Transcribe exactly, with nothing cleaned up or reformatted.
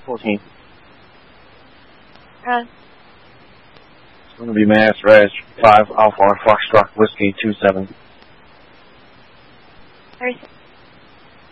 fourteen. Okay. It's going to be Mass Res five Alpha Foxtrot Whiskey two seven.